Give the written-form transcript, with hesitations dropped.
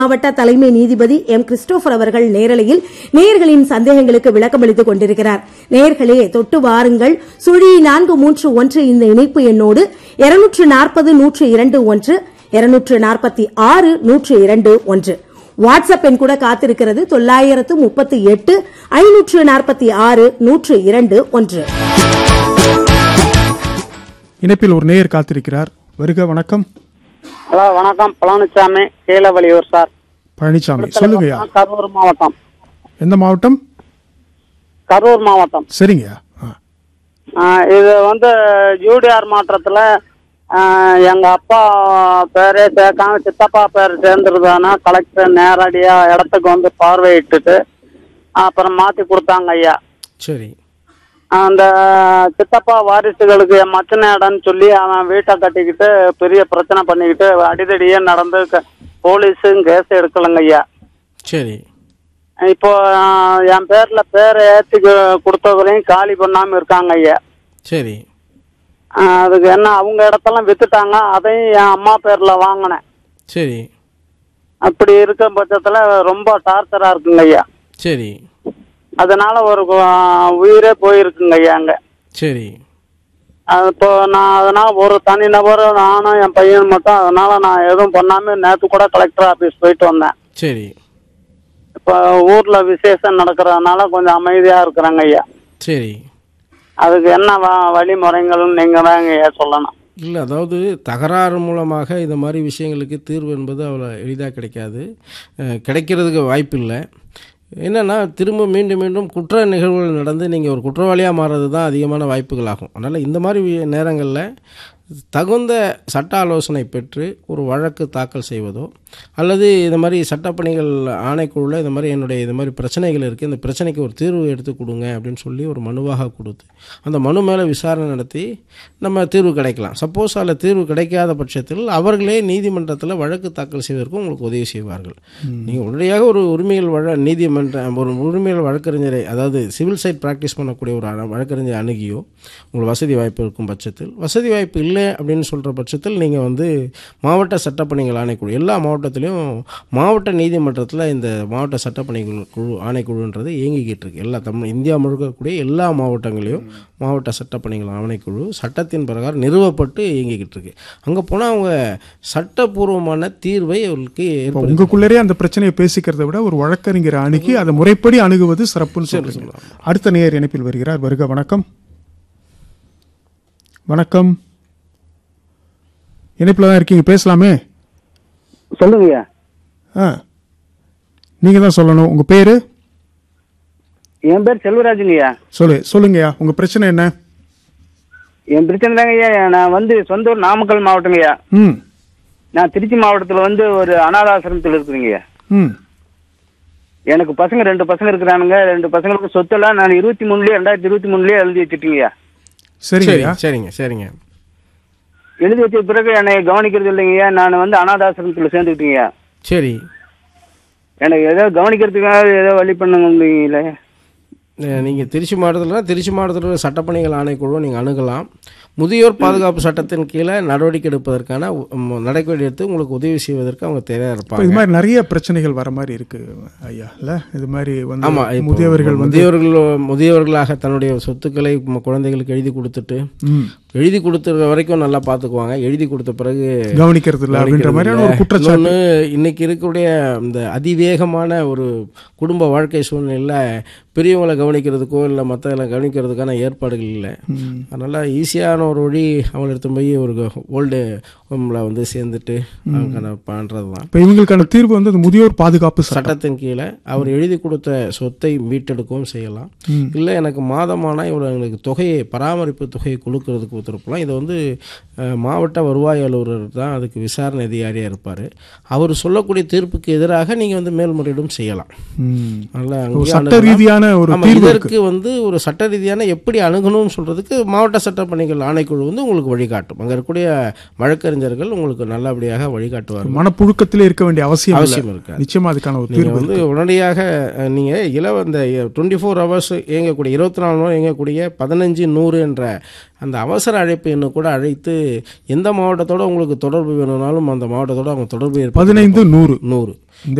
மாவட்ட தலைமை நீதிபதி எம் கிறிஸ்டோபர் அவர்கள் நேரலையில் நேயர்களின் சந்தேகங்களுக்கு விளக்கம் அளித்துக் கொண்டிருக்கிறார். நேயர்களே, தொட்டு வாருங்கள். சுழி 431 இந்த இணைப்பு எண்ணோடு 240-102-1 246-102-1 வாட்ஸ்அப் எண் கூட காத்திருக்கிறது. 938-546-102-1. இணைப்பில் ஒரு நேயர் காத்திருக்கிறார். வருக, வணக்கம். ஹலோ, வணக்கம். பழனிசாமி, கீழவழியூர் சார். பழனிசாமி, சொல்லுங்கய்யா. கரூர் மாவட்டம். எந்த மாவட்டம்? கரூர் மாவட்டம். சரிங்கய்யா. இது யூடிஆர் மாற்றத்துல எங்க அப்பா பேரே சேர்க்காம சித்தப்பா பேர் சேர்ந்துருதானா கலெக்டர் நேரடியா இடத்துக்கு பார்வையிட்டுட்டு அப்புறம் மாத்தி கொடுத்தாங்க ஐயா. சரி. அந்த சித்தப்பா வாரிசுகளுக்கு என் மச்சன இடம்னு சொல்லி அவன் வீட்டை கட்டிக்கிட்டு பெரிய பிரச்சனை பண்ணிக்கிட்டு அடிதடியே நடந்து போலீஸும் கேஸ் எடுக்கலங்க ஐயா. சரி. இப்போ என் பேர்ல பேரை ஏற்றி கொடுத்தவங்களையும் காலி பண்ணாம இருக்காங்க ஐயா. சரி. அதுக்கு என்ன, அவங்க இடத்தெல்லாம் வித்துட்டாங்க, அதையும் என் அம்மா பேர்ல வாங்கினேன். சரி. அப்படி இருக்க பட்சத்துல ரொம்ப டார்ச்சரா இருக்குங்க ஐயா. சரி. அதனால ஒரு உயிரே போயிருக்குங்க ஐயா அங்க. சரி. இப்போ நான் அதனால ஒரு தனி நபர், நானும் என் பையன் மட்டும், அதனால நான் எதுவும் பண்ணாம நேற்று கூட கலெக்டர் ஆபீஸ் போயிட்டு வந்தேன். சரி. இப்போ ஊர்ல விசேஷம் நடக்கிறதுனால கொஞ்சம் அமைதியா இருக்கிறாங்க ஐயா. சரி. அதுக்கு என்ன வழிமுறைகளும் நீங்க தாங்க ஐயா சொல்லணும். இல்லை, அதாவது தகராறு மூலமாக இந்த மாதிரி விஷயங்களுக்கு தீர்வு என்பது அவ்வளோ எளிதாக கிடைக்காது, கிடைக்கிறதுக்கு வாய்ப்பு இல்லை. என்னென்னா, திரும்ப மீண்டும் மீண்டும் குற்ற நிகழ்வுகள் நடந்து நீங்கள் ஒரு குற்றவாளியாக மாறுறது தான் அதிகமான வாய்ப்புகள் ஆகும். அதனால் இந்த மாதிரி நேரங்களில் தகுந்த சட்ட ஆலோசனை பெற்று ஒரு வழக்கு தாக்கல் செய்வதோ அல்லது இந்த மாதிரி சட்டப்பணிகள் ஆணைக்குழுவில் இந்த மாதிரி இது மாதிரி பிரச்சனைகள் இருக்குது, இந்த பிரச்சனைக்கு ஒரு தீர்வு எடுத்து கொடுங்க அப்படின்னு சொல்லி ஒரு மனுவாக கொடுத்து அந்த மனு மேலே விசாரணை நடத்தி நம்ம தீர்வு கிடைக்கலாம். சப்போஸ் அதில் தீர்வு கிடைக்காத பட்சத்தில் அவர்களே நீதிமன்றத்தில் வழக்கு தாக்கல் செய்வதற்கும் உங்களுக்கு உதவி செய்வார்கள். நீங்கள் உடனடியாக ஒரு உரிமைகள் ஒரு உரிமைகள் வழக்கறிஞரை, அதாவது சிவில் சைட் ப்ராக்டிஸ் பண்ணக்கூடிய ஒரு வழக்கறிஞரை அணுகியோ உங்களுக்கு வசதி வாய்ப்பு இருக்கும் பட்சத்தில், வசதி வாய்ப்பு இல்லை அப்படின்னு சொல்கிற பட்சத்தில் நீங்கள் மாவட்ட சட்டப்பணிகள் ஆணைக்குழு, எல்லா மாவட்டத்திலையும் மாவட்ட நீதிமன்றத்தில் இந்த மாவட்ட சட்டப்பணிகள் குழு ஆணைக்குழுன்றது இயங்கிக்கிட்டு இருக்கு. எல்லா இந்தியா முழுக்கக்கூடிய எல்லா மாவட்டங்களையும் மாவட்ட சட்டப்பணிகள் ஆணைக்குழு சட்டத்தின் பிரகாரம் நிறுவப்பட்டு இயங்கிக்கிட்டு இருக்கு. அங்கே போனால் அவங்க சட்டப்பூர்வமான தீர்வை அவர்களுக்கு உங்களுக்குள்ளே அந்த பிரச்சனையை பேசிக்கிறத விட ஒரு வழக்கறிஞர் அணுகி அதை முறைப்படி அணுகுவது சிறப்புன்னு சொல்லலாம். அடுத்த நேயர் இணைப்பில் வருகிறார். வருக, வணக்கம். வணக்கம். இணைப்பில் தான் இருக்கீங்க, பேசலாமே. சொல்லுங்க. நீங்க தான் சொல்லணும். உங்க பேரு? என் பேர் செல்வராஜுங்கய்யா. சொல்லுங்கய்யா, உங்க பிரச்சனை என்ன? என் பிரச்சனை தாங்க ஐயா, நான் சொந்த ஊர் நாமக்கல் மாவட்டங்கய்யா. நான் திருச்சி மாவட்டத்தில் ஒரு அனாதாசிரமத்தில் இருக்குதுங்கய்யா. எனக்கு பசங்க 2 பசங்க இருக்கிறானுங்க. 2 பசங்களுக்கு சொத்தெல்லாம் நான் 2023 எழுதி வச்சுட்டீங்கய்யா. சரிங்க சரிங்க சரிங்க. எழுதி வச்ச பிறகு என்னை கவனிக்கிறது இல்லைங்கய்யா. நான் அனாதாசிரமத்தில் சேர்ந்துக்கிட்டீங்கய்யா. சரி. எனக்கு ஏதோ கவனிக்கிறதுக்காக ஏதோ வழி பண்ணுங்களே. நீங்கள் திருச்சி மாவட்டத்தில் சட்டப்பணிகள் ஆணைக்குழு நீங்கள் அணுகலாம். முதியோர் பாதுகாப்பு சட்டத்தின் கீழே நடவடிக்கை எடுப்பதற்கான நடவடிக்கை எடுத்து உங்களுக்கு உதவி செய்வதற்கு அவங்க தேவையாக இருப்பாங்க. இது மாதிரி நிறைய பிரச்சனைகள் வர மாதிரி இருக்கு ஐயா. இல்லை, இது மாதிரி ஆமாம், முதியவர்களாக தன்னுடைய சொத்துக்களை குழந்தைகளுக்கு எழுதி கொடுத்த வரைக்கும் நல்லா பார்த்துக்குவாங்க. எழுதி கொடுத்த பிறகு கவனிக்கிறது இல்லை அப்படின்ற மாதிரியான ஒரு குற்றச்சாட்டு. இன்னைக்கு இருக்கக்கூடிய இந்த அதிவேகமான ஒரு குடும்ப வாழ்க்கை சூழ்நிலையில் பெரியவங்களை கவனிக்கிறதுக்கோ இல்லை மற்றவங்களை கவனிக்கிறதுக்கான ஏற்பாடுகள் இல்லை. அதனால் ஈஸியான ஒரு வழி அவங்களை எடுத்து போய் ஒரு ஓல்டு ஹோமில் சேர்ந்துட்டு பண்ணுறது தான். இப்போ இவங்களுக்கான தீர்வு முதியோர் பாதுகாப்பு சட்டத்தின் கீழே அவர் எழுதி கொடுத்த சொத்தை மீட்டெடுக்கவும் செய்யலாம். இல்லை எனக்கு மாதமான இவங்களுக்கு தொகையை, பராமரிப்பு தொகையை கொடுக்கறதுக்கு உத்தரவுலாம். இது மாவட்ட வருவாய் அலுவலர் தான் அதுக்கு விசாரணை அதிகாரியாக இருப்பார். அவர் சொல்லக்கூடிய தீர்ப்புக்கு எதிராக நீங்கள் மேல்முறையீடும் செய்யலாம். சட்ட ரீதியான இதற்கு ஒரு சட்ட ரீதியான எப்படி அணுகணும்னு சொல்றதுக்கு மாவட்ட சட்டப்பணிகள் ஆணைக்குழு உங்களுக்கு வழிகாட்டும். அங்கே இருக்கக்கூடிய வழக்கறிஞர்கள் உங்களுக்கு நல்லபடியாக வழிகாட்டுவார்கள். மனப்புழுக்கத்திலே இருக்க வேண்டிய அவசியம் இருக்கு. நிச்சயமா அதுக்கான ஒரு தீர்வு உடனடியாக நீங்கள் இந்த 24 hours இயங்கக்கூடிய 24 மணி நேரம் இயங்கக்கூடிய 15-100 என்ற அந்த அவசர அவசர அழைப்பு எண்ணை கூட அழைத்து எந்த மாவட்டத்தோட உங்களுக்கு தொடர்பு வேணும்னாலும் அந்த மாவட்டத்தோட அவங்க தொடர்பு 15 100 100